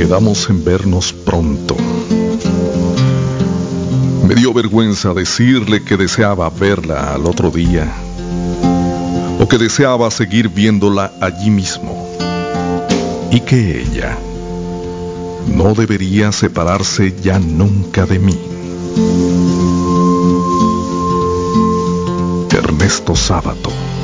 quedamos en vernos pronto. Me dio vergüenza decirle que deseaba verla al otro día, o que deseaba seguir viéndola allí mismo, y que ella no debería separarse ya nunca de mí. Ernesto Sábato.